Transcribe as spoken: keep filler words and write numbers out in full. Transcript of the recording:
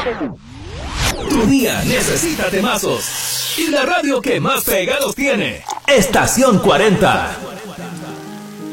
Tu día necesita temazos y la radio que más pegados tiene. Estación cuarenta.